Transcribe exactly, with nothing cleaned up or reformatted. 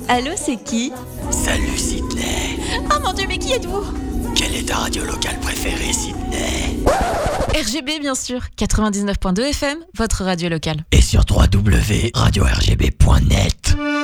Allô, c'est qui? Salut Sydney. Oh mon Dieu, mais qui êtes-vous? Quelle est ta radio locale préférée, Sydney? R G B, bien sûr. quatre-vingt-dix-neuf point deux F M, votre radio locale. Et sur w w w point radio r g b point net.